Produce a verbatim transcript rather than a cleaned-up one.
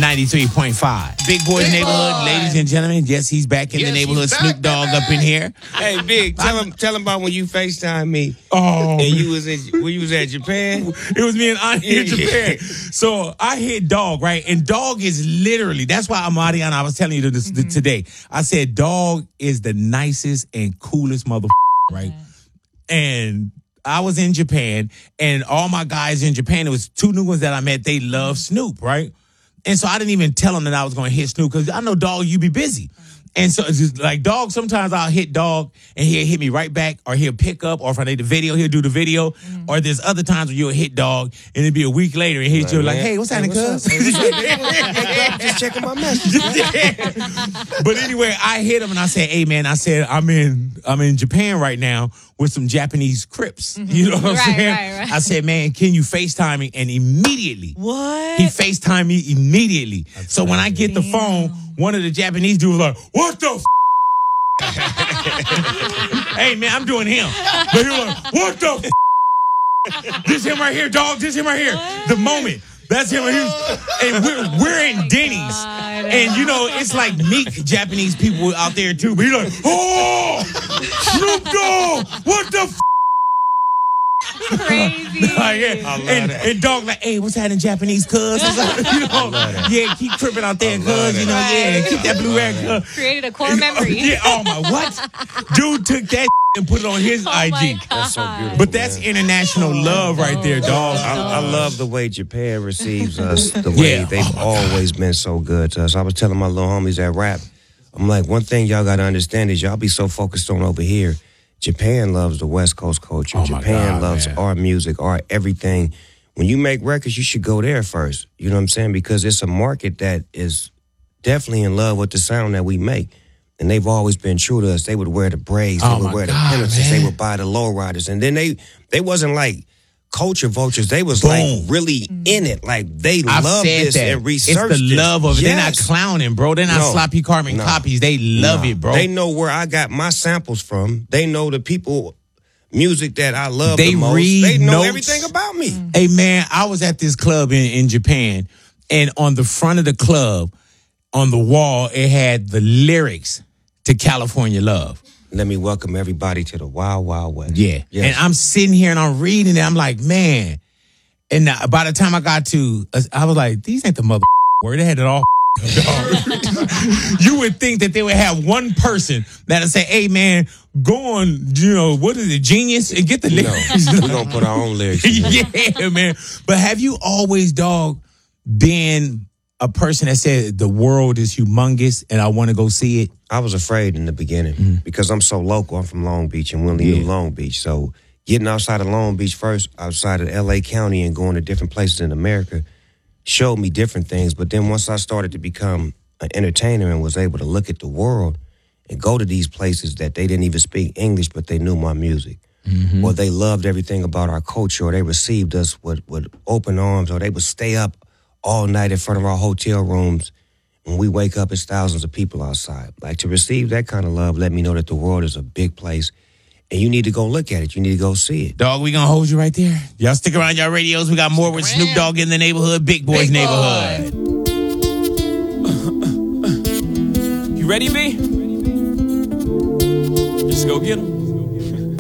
ninety-three point five. Big Boy's Big Neighborhood, Boy. ladies and gentlemen. Yes, he's back in Yes, the neighborhood. he's Snoop back, Dogg baby. up in here. Hey, Big, tell him, tell him about when you FaceTime me. Oh, and you was in, when you was at Japan. it was me and Ani in Yeah. Japan. So I hit Dog, right? And Dog is literally, that's why I'm Mariana, I was telling you this Mm-hmm. today. I said Dog is the nicest and coolest mother, right? And I was in Japan, and all my guys in Japan, it was two new ones that I met, they love Snoop, right? And so I didn't even tell them that I was going to hit Snoop because I know, Dog, you be busy. And so it's just like Dog, sometimes I'll hit Dog and he'll hit me right back, or he'll pick up, or if I need the video, he'll do the video. Mm-hmm. Or there's other times where you'll hit Dog and it'll be a week later and hit Like, you like, man, hey, what's hey, happening, what's cuz? up? Hey, what's Just checking my messages. But anyway, I hit him and I said, hey man, I said, I'm in I'm in Japan right now with some Japanese Crips. You know what I'm Right, saying? right, right. I said, man, can you FaceTime me? And immediately, What? he FaceTimed me immediately. So when I get the phone, one of the Japanese dudes was like, what the f-? Hey man, I'm doing him. But he was like, what the f-? This him right here, dog. This him right here. The moment. That's him. He was, and we're, we're in Denny's. And you know, it's like meek Japanese people out there too. But he's like, oh, Snoop Dogg, what the f? Crazy. Like, yeah. and, and Dog like, hey, what's happening, Japanese cuz? You know, yeah, keep tripping out there, cuz. You know, yeah, keep that blue rag, cuz. Created a core memory. Yeah, oh my, what? Dude took that and put it on his Oh I G. my God. That's so beautiful. But that's man. international love right there, dog. I, I love the way Japan receives us, the way Yeah. they've Oh, always been so good to us. I was telling my little homies that rap, I'm like, one thing y'all got to understand is y'all be so focused on over here. Japan loves the West Coast culture. Oh, my Japan God, loves man. our music, our everything. When you make records, you should go there first. You know what I'm saying? Because it's a market that is definitely in love with the sound that we make. And they've always been true to us. They would wear the braids. They Oh, would my wear the God, penances. man. They would buy the lowriders. And then they they wasn't like culture vultures. They was Boom. like really in it. Like they I've love said this that. and researched It's the this. love of it. They're not Yes. clowning, bro. They're not No. sloppy carbon No. copies. They love No. it, bro. They know where I got my samples from. They know the people, music that I love They the most. read They know notes. everything about me. Hey, man, I was at this club in, in Japan, and on the front of the club, on the wall, it had the lyrics to California Love. Let me welcome everybody to the Wild Wild West. Yeah. Yes. And I'm sitting here and I'm reading it. I'm like, man. And now, by the time I got to, I was like, these ain't the mother word. They had it all. You would think that they would have one person that'll say, hey, man, go on, you know, what is it, Genius, and get the No, lyrics. we're going to put our own lyrics in there. Yeah, man. But have you always, dog, been a person that said the world is humongous and I want to go see it? I was afraid in the beginning because I'm so local. I'm from Long Beach and we only Yeah. knew Long Beach. So getting outside of Long Beach first, outside of L A County and going to different places in America showed me different things. But then once I started to become an entertainer and was able to look at the world and go to these places that they didn't even speak English, but they knew my music. Mm-hmm. Or they loved everything about our culture, or they received us with, with open arms, or they would stay up all night in front of our hotel rooms. When we wake up, it's thousands of people outside. Like, to receive that kind of love, let me know that the world is a big place. And you need to go look at it. You need to go see it. Dog, we gonna hold you right there. Y'all stick around y'all radios. We got more with Snoop Dogg in the neighborhood, Big Boy's Big Boy. neighborhood. You ready, B? Let's go get him.